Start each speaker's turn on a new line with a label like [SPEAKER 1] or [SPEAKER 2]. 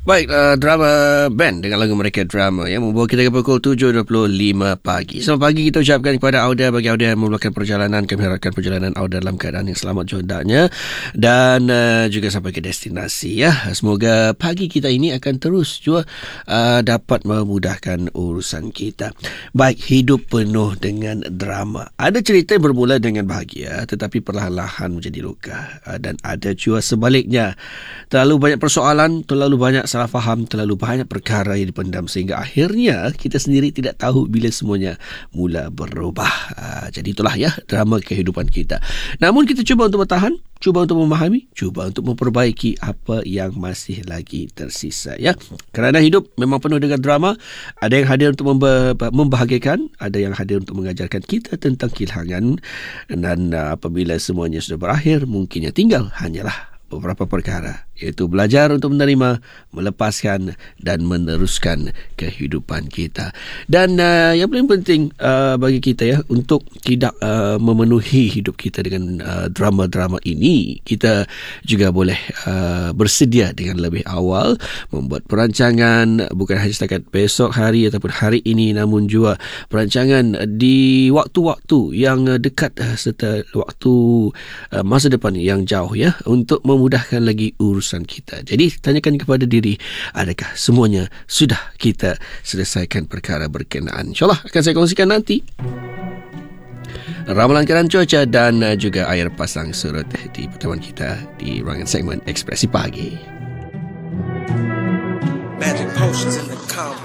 [SPEAKER 1] Baik, drama band dengan lagu mereka Drama yang membawa kita ke pukul 7.25 pagi. Selamat pagi kita ucapkan kepada Auda. Bagi Auda yang memulakan perjalanan, kami harapkan perjalanan Auda dalam keadaan yang selamat hendaknya dan juga sampai ke destinasi ya. Semoga pagi kita ini akan terus juga dapat memudahkan urusan kita. Baik, hidup penuh dengan drama. Ada cerita yang bermula dengan bahagia tetapi perlahan-lahan menjadi luka, dan ada juga sebaliknya. Terlalu banyak persoalan, terlalu banyak salah faham, terlalu banyak perkara yang dipendam sehingga akhirnya kita sendiri tidak tahu bila semuanya mula berubah. Jadi itulah ya drama kehidupan kita. Namun kita cuba untuk bertahan, cuba untuk memahami, cuba untuk memperbaiki apa yang masih lagi tersisa ya. Kerana hidup memang penuh dengan drama. Ada yang hadir untuk membahagiakan, ada yang hadir untuk mengajarkan kita tentang kehilangan, dan apabila semuanya sudah berakhir, mungkin yang tinggal hanyalah beberapa perkara, iaitu belajar untuk menerima, melepaskan dan meneruskan kehidupan kita. Dan yang paling penting bagi kita ya, untuk tidak memenuhi hidup kita dengan drama-drama ini, kita juga boleh bersedia dengan lebih awal, membuat perancangan bukan hanya setakat besok hari ataupun hari ini, namun juga perancangan di waktu-waktu yang dekat serta waktu masa depan yang jauh ya, untuk memudahkan lagi urusan kita. Jadi tanyakan kepada diri, adakah semuanya sudah kita selesaikan perkara berkenaan? InsyaAllah akan saya kongsikan nanti ramalan keadaan cuaca dan juga air pasang surut di pertemuan kita di ruangan segmen Ekspresi Pagi.
[SPEAKER 2] Magic potions in the compound.